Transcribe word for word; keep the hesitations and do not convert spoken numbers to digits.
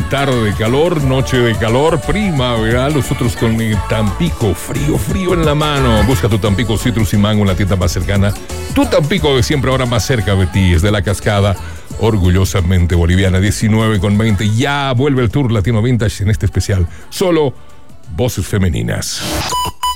tarde de calor, noche de calor, primavera. Nosotros con el Tampico, frío, frío en la mano. Busca tu Tampico Citrus y Mango en la tienda más cercana. Tu Tampico de siempre, ahora más cerca de ti, es de la Cascada, orgullosamente boliviana. Diecinueve con veinte. Ya vuelve el Tour Latino Vintage en este especial. Solo voces femeninas.